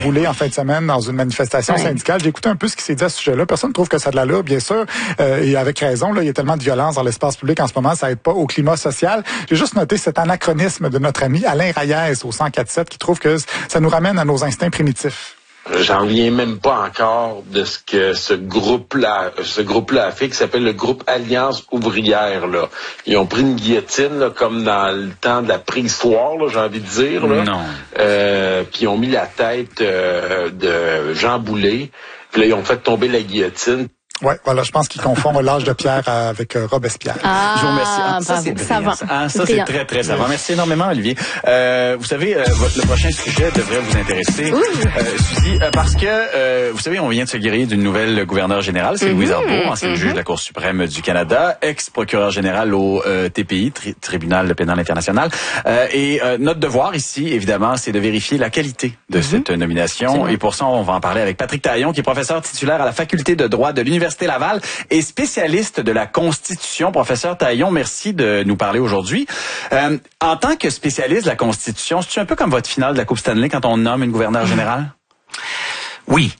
roulé en fin de semaine dans une manifestation syndicale. J'ai écouté un peu ce qui s'est dit à ce sujet-là. Personne ne trouve que ça a de l'allure, bien sûr, et avec raison. Là, il y a tellement de violence dans l'espace public en ce moment, ça aide pas au climat social. J'ai juste noté cet anachronisme de notre ami Alain Reyes au 104.7 qui trouve que ça nous ramène à nos instincts primitifs. J'en viens même pas encore de ce que ce groupe-là a fait, qui s'appelle le groupe Alliance ouvrière, là. Ils ont pris une guillotine, là, comme dans le temps de la préhistoire, là, j'ai envie de dire, là. Non. Puis ils ont mis la tête de Jean Boulet. Puis là, ils ont fait tomber la guillotine. Ouais, voilà, je pense qu'ils confondent l'âge de pierre avec Robespierre. Je vous remercie. Ça, c'est brillant. Ça, c'est très, très savant. Merci énormément, Olivier. Vous savez, le prochain sujet devrait vous intéresser, Suzy, parce que, vous savez, on vient de se guérir d'une nouvelle gouverneure générale, c'est Louise Arbour, ancienne juge de la Cour suprême du Canada, ex-procureur général au TPI, Tribunal pénal international. Et notre devoir ici, évidemment, c'est de vérifier la qualité de cette nomination. Et pour ça, on va en parler avec Patrick Taillon, qui est professeur titulaire à la faculté de droit de l'Université Laval et spécialiste de la Constitution. Professeur Taillon, merci de nous parler aujourd'hui. En tant que spécialiste de la Constitution, c'est un peu comme votre finale de la Coupe Stanley quand on nomme une gouverneure générale? Oui.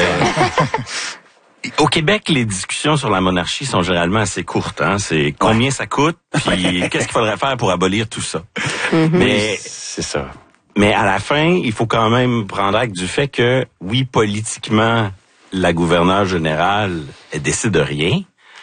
Au Québec, les discussions sur la monarchie sont généralement assez courtes. Hein? C'est combien ça coûte, puis qu'est-ce qu'il faudrait faire pour abolir tout ça. Mais c'est ça. Mais à la fin, il faut quand même prendre acte du fait que, oui, politiquement, la gouverneure générale, elle décide de rien,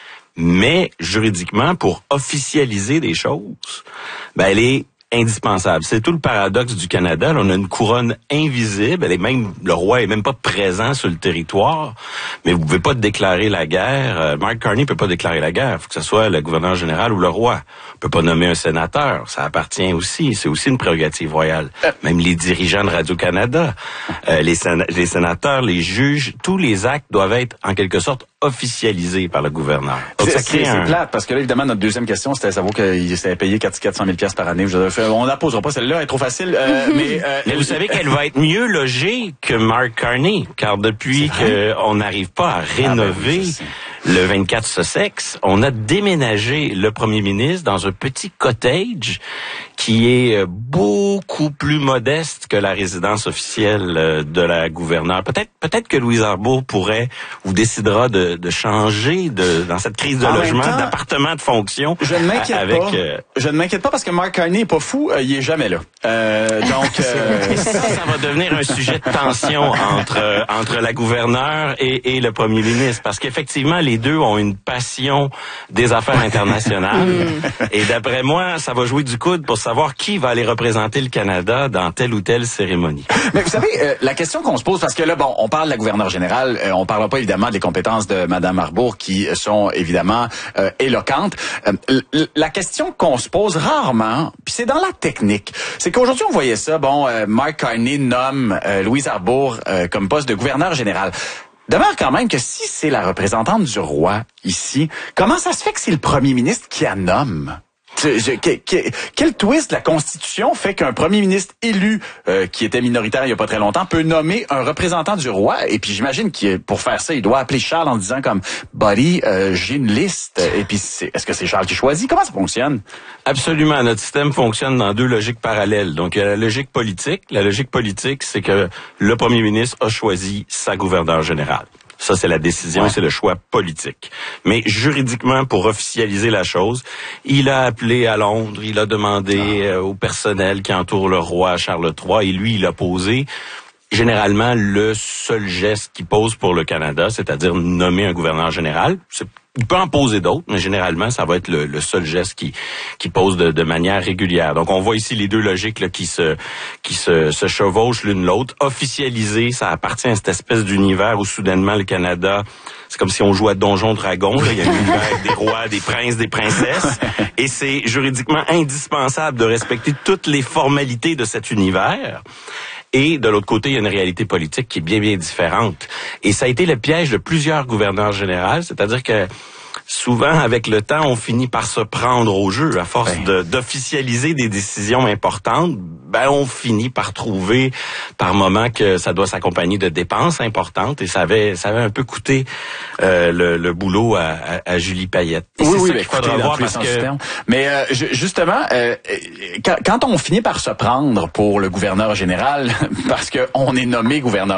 mais juridiquement, pour officialiser des choses, ben elle est indispensable. C'est tout le paradoxe du Canada. Là, on a une couronne invisible. Le roi est même pas présent sur le territoire, mais vous pouvez pas déclarer la guerre. Mark Carney peut pas déclarer la guerre. Il faut que ce soit le gouverneur général ou le roi. On peut pas nommer un sénateur. Ça appartient aussi. C'est aussi une prérogative royale. Même les dirigeants de Radio-Canada, les sénateurs, les juges, tous les actes doivent être en quelque sorte officialisé par le gouverneur. C'est plate, parce que là, évidemment, notre deuxième question, c'était savoir qu'il s'était payé 400 000 $ par année. On la posera pas, celle-là, elle est trop facile. Mais vous savez qu'elle va être mieux logée que Mark Carney, car depuis qu'on n'arrive pas à rénover le 24 Sussex, on a déménagé le premier ministre dans un petit cottage qui est beaucoup plus modeste que la résidence officielle de la gouverneure. Peut-être que Louise Arbour pourrait ou décidera de changer dans cette crise de logement, d'appartement de fonction. Je ne m'inquiète pas parce que Mark Carney est pas fou, il est jamais là. Donc ça va devenir un sujet de tension entre la gouverneure et le premier ministre, parce qu'effectivement les deux ont une passion des affaires internationales. Et d'après moi, ça va jouer du coude pour savoir qui va aller représenter le Canada dans telle ou telle cérémonie. Mais vous savez, la question qu'on se pose, parce que là, bon, on parle de la gouverneure générale, on parlera pas évidemment des compétences de Mme Arbour qui sont évidemment éloquentes. La question qu'on se pose rarement, puis c'est dans la technique, c'est qu'aujourd'hui on voyait ça, Mark Carney nomme Louise Arbour comme poste de gouverneur général. Demeure quand même que si c'est la représentante du roi ici, comment ça se fait que c'est le premier ministre qui la nomme? Quel twist de la Constitution fait qu'un premier ministre élu, qui était minoritaire il y a pas très longtemps, peut nommer un représentant du roi? Et puis j'imagine que pour faire ça, il doit appeler Charles en disant comme « Buddy, j'ai une liste. » Et puis est-ce que c'est Charles qui choisit? Comment ça fonctionne? Absolument. Notre système fonctionne dans deux logiques parallèles. Donc, il y a la logique politique. La logique politique, c'est que le premier ministre a choisi sa gouverneure générale. Ça, c'est la décision, c'est le choix politique. Mais juridiquement, pour officialiser la chose, il a appelé à Londres, il a demandé au personnel qui entoure le roi Charles III, et lui, il a posé généralement le seul geste qu'il pose pour le Canada, c'est-à-dire nommer un gouverneur général. Il peut en poser d'autres, mais généralement, ça va être le seul geste qui pose de manière régulière. Donc, on voit ici les deux logiques là, qui se chevauchent l'une l'autre. Officialiser, ça appartient à cette espèce d'univers où soudainement le Canada, c'est comme si on jouait à Donjons Dragons. Là. Il y a l'univers des rois, des princes, des princesses. Et c'est juridiquement indispensable de respecter toutes les formalités de cet univers. Et de l'autre côté, il y a une réalité politique qui est bien, bien différente. Et ça a été le piège de plusieurs gouverneurs généraux, c'est-à-dire que souvent, avec le temps, on finit par se prendre au jeu. À force d'officialiser des décisions importantes, on finit par trouver par moment que ça doit s'accompagner de dépenses importantes. Et ça avait un peu coûté le boulot à Julie Payette. Et oui, il faudra voir parce que... Mais justement, quand on finit par se prendre pour le gouverneur général, parce qu'on est nommé gouverneur